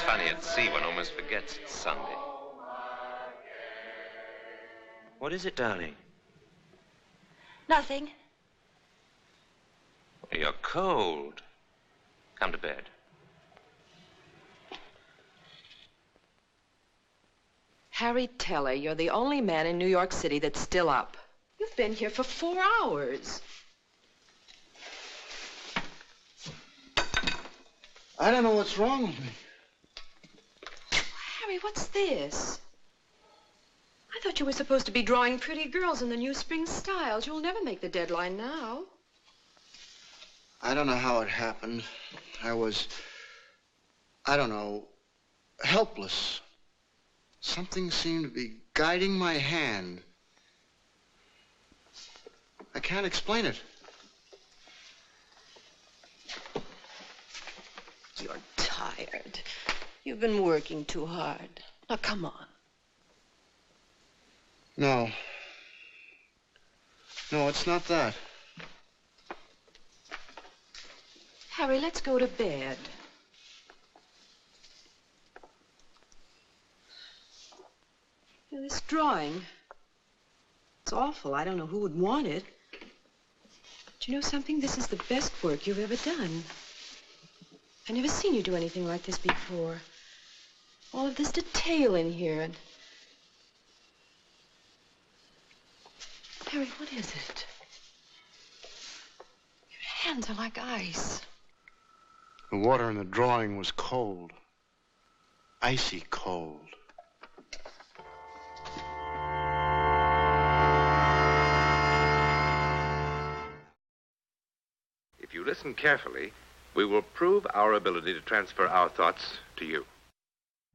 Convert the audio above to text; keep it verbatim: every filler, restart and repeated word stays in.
It's funny at sea, one almost forgets it's Sunday. What is it, darling? Nothing. You're cold. Come to bed. Harry Teller, you're the only man in New York City that's still up. You've been here for four hours. I don't know what's wrong with me. Harry, what's this? I thought you were supposed to be drawing pretty girls in the new spring styles. You'll never make the deadline now. I don't know how it happened. I was, I don't know, helpless. Something seemed to be guiding my hand. I can't explain it. You're tired. You've been working too hard. Now, come on. No. No, it's not that. Harry, let's go to bed. You know, this drawing, it's awful. I don't know who would want it. But you know something? This is the best work you've ever done. I've never seen you do anything like this before. All of this detail in here. And... Harry, what is it? Your hands are like ice. The water in the drawing was cold. Icy cold. If you listen carefully, we will prove our ability to transfer our thoughts to you.